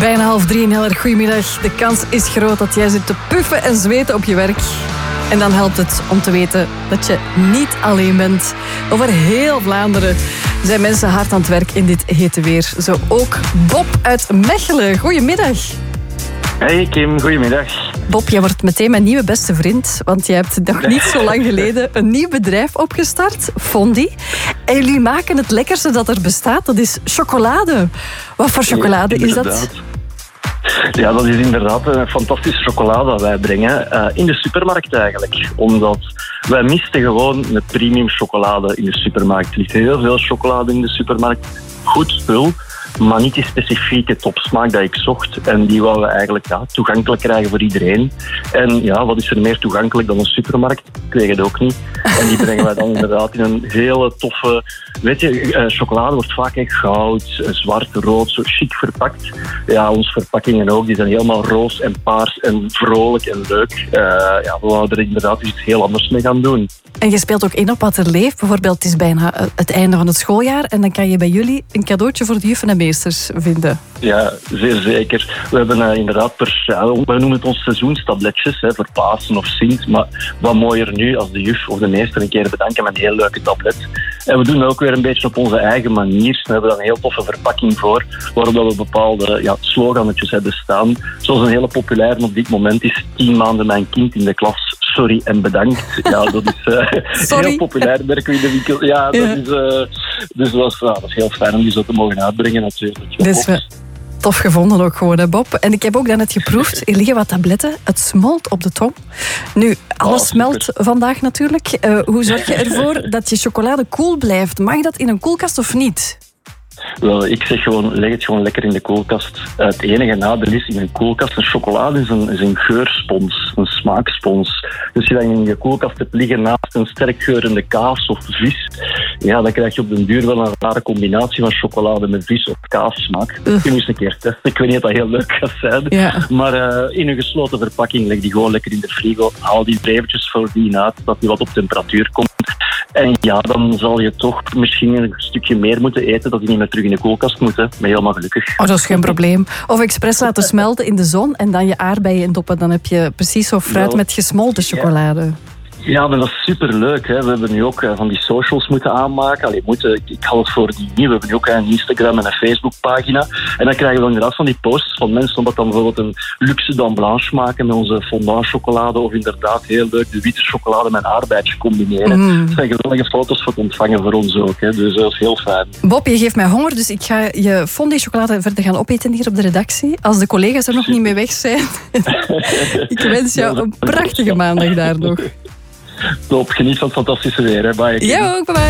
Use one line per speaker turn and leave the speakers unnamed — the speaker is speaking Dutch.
Bijna 2:30, een heel erg goedemiddag. De kans is groot dat jij zit te puffen en zweten op je werk. En dan helpt het om te weten dat je niet alleen bent. Over heel Vlaanderen zijn mensen hard aan het werk in dit hete weer. Zo ook Bob uit Mechelen. Goedemiddag.
Hey Kim, goedemiddag.
Bob, jij wordt meteen mijn nieuwe beste vriend. Want jij hebt nog niet zo lang geleden een nieuw bedrijf opgestart, Fondi. En jullie maken het lekkerste dat er bestaat. Dat is chocolade. Wat voor chocolade is dat?
Ja, dat is inderdaad een fantastische chocolade dat wij brengen. In de supermarkt eigenlijk. Omdat wij misten gewoon een premium chocolade in de supermarkt. Er ligt heel veel chocolade in de supermarkt. Goed spul. Maar niet die specifieke topsmaak dat ik zocht. En die wouden we eigenlijk toegankelijk krijgen voor iedereen. En ja, wat is er meer toegankelijk dan een supermarkt? Ik weet het ook niet. En die brengen wij dan inderdaad in een hele toffe... Weet je, chocolade wordt vaak echt goud, zwart, rood, zo chic verpakt. Ja, onze verpakkingen ook. Die zijn helemaal roos en paars en vrolijk en leuk. Ja, we wouden er inderdaad iets heel anders mee gaan doen.
En je speelt ook in op wat er leeft. Bijvoorbeeld, het is bijna het einde van het schooljaar. En dan kan je bij jullie een cadeautje voor de juffen en meesters vinden.
Ja, zeer zeker. We hebben inderdaad we noemen het ons seizoenstabletjes, voor Pasen of Sint. Maar wat mooier nu als de juf of de meester een keer bedanken met een heel leuke tablet. En we doen dat ook weer een beetje op onze eigen manier. We hebben daar een heel toffe verpakking voor, waarop we bepaalde slogannetjes hebben staan. Zoals een hele populaire op dit moment is 10 maanden mijn kind in de klas. Sorry en bedankt. Ja, dat is heel populair, merken we in de winkel. Ja, dat is, dus dat is heel fijn om die zo te mogen uitbrengen natuurlijk.
Dus tof gevonden ook gewoon, hè, Bob. En ik heb ook daarnet geproefd. Er liggen wat tabletten. Het smolt op de tong. Nu, alles smelt vandaag natuurlijk. Hoe zorg je ervoor dat je chocolade koel blijft? Mag dat in een koelkast of niet?
Wel, ik zeg gewoon, leg het gewoon lekker in de koelkast. Het enige nadeel is, in een koelkast, een chocolade is een geurspons, een smaakspons. Dus je dat in je koelkast hebt liggen naast een sterk geurende kaas of vis, ja, dan krijg je op den duur wel een rare combinatie van chocolade met vis of kaassmaak. Je moet eens een keer testen. Ik weet niet of dat heel leuk gaat zijn. Ja. Maar in een gesloten verpakking, leg die gewoon lekker in de frigo. Haal die eventjes voordien uit, dat die wat op temperatuur komt. En ja, dan zal je toch misschien een stukje meer moeten eten, dat die niet meer terug in de koelkast moet. Maar helemaal gelukkig.
Oh, dat is geen probleem. Of expres laten smelten in de zon en dan je aardbeien in doppen. Dan heb je precies zo fruit met gesmolten chocolade.
Ja, maar dat is superleuk. Hè. We hebben nu ook van die socials moeten aanmaken. Ik haal het voor die nieuw. We hebben nu ook een Instagram en een Facebookpagina. En dan krijgen we inderdaad van die posts van mensen omdat dan bijvoorbeeld een luxe dame blanche maken met onze fondant chocolade of inderdaad heel leuk de witte chocolade met aardbeidje combineren. Dat zijn geweldige foto's voor te ontvangen voor ons ook. Hè. Dus dat is heel fijn.
Bob, je geeft mij honger, dus ik ga je fondue chocolade verder gaan opeten hier op de redactie. Als de collega's er nog niet mee weg zijn. Ik wens jou een prachtige maandag daar nog.
Top, geniet van het fantastische weer. Hè. Bye.
Jij ook, bye.